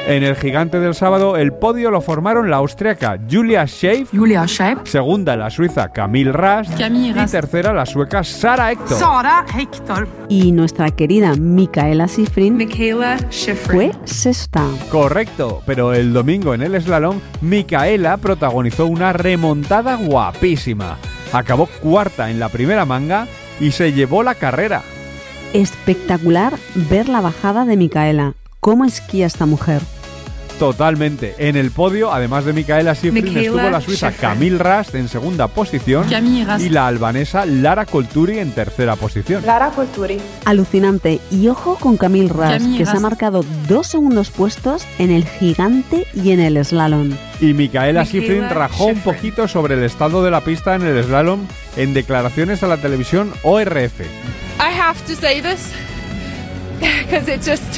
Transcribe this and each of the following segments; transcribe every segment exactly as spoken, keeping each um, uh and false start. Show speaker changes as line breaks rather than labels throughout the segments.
En el gigante del sábado, el podio lo formaron la austríaca Julia Scheif,
Julia Scheif,
segunda la suiza Camille Rast
Camille
y
Rast.
tercera la sueca Sara Hector.
Sara Hector,
Y nuestra querida Mikaela Shiffrin
Mikaela Shiffrin.
fue sexta.
Correcto, pero el domingo en el slalom, Mikaela protagonizó una remontada guapísima. Acabó cuarta en la primera manga y se llevó la carrera.
Espectacular ver la bajada de Mikaela. ¿Cómo esquía esta mujer?
Totalmente. En el podio, además de Mikaela Shiffrin,
Mikaela
estuvo la suiza
Shiffrin.
Camille Rast en segunda posición
Camille Rast.
y la albanesa Lara Colturi en tercera posición.
Lara Colturi.
Alucinante. Y ojo con Camille Rast,
Camille
que se ha
Rast.
marcado dos segundos puestos en el gigante y en el slalom.
Y Mikaela
Mikaela
Shiffrin rajó un
Shiffrin.
poquito sobre el estado de la pista en el slalom en declaraciones a la televisión O R F.
I have to say this because it just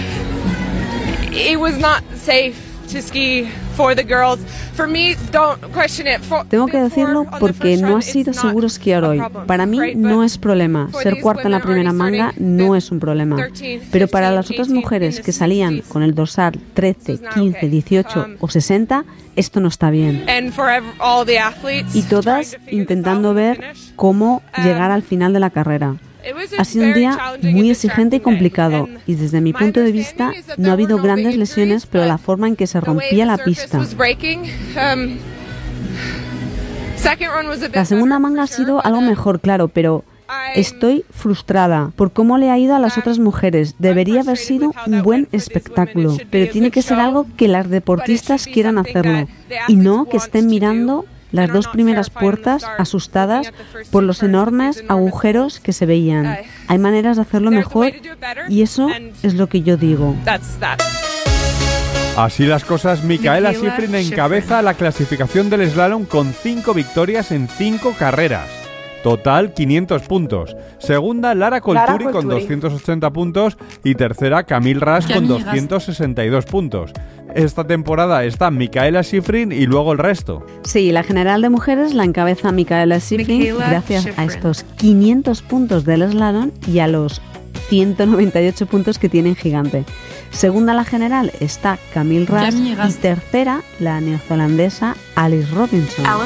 it was not safe to ski for the girls. For me, don't question it. For,
Tengo que decirlo
before, on the
porque
first
no
run,
ha sido
it's not
seguro esquiar
a
hoy.
problem,
Para mí
right?
no
But
es problema.
for
Ser
these
cuarta en la
women
primera
already
manga
starting
no
fifth,
es un problema.
thirteen,
Pero para
fifteen,
las otras
eighteen,
mujeres
in
que
the
salían
sixties,
con el dorsal trece,
it's not
quince,
okay.
dieciocho
Um,
o sesenta, esto no está bien.
And for ev- all the athletes
Y todas
trying to figure
intentando
this out
ver
and finish.
cómo
Um,
llegar al final de la carrera.
It was a
Ha sido un
very
día
challenging
muy
and
exigente y
distracting day.
complicado
And
y desde mi
my
punto de vista
understanding is that
no ha
there
habido
were no
grandes
big
lesiones,
injuries,
pero
but
la forma en que se
the way
rompía
the
la
surface
pista.
was breaking, um, second run was a bit
La segunda
better,
manga ha
for sure,
sido
but,
algo
um,
mejor, claro, pero
I'm-
estoy frustrada por cómo le ha ido a las otras mujeres. Debería haber sido un buen espectáculo, pero tiene que ser algo que las deportistas quieran hacerlo y no que estén mirando las dos primeras puertas asustadas por los enormes agujeros que se veían. Hay maneras de hacerlo mejor y eso es lo que yo digo.
That's that.
Así las cosas, Mikaela
Mikaela
Shiffrin
Shiffrin.
encabeza la clasificación del slalom con cinco victorias en cinco carreras. Total quinientos puntos. Segunda, Lara Colturi,
Lara
con
Colturi.
doscientos ochenta puntos y tercera, Camille Rast con
Camille Rast.
doscientos sesenta y dos puntos. Esta temporada está Mikaela Shiffrin y luego el resto.
Sí, la general de mujeres la encabeza Mikaela Shiffrin
Mikaela
gracias a
Shiffrin.
estos quinientos puntos del slalom y a los ciento noventa y ocho puntos que tiene en gigante. Segunda la general está Camille Rast
Camille
y
Rast.
tercera la neozelandesa Alice Robinson.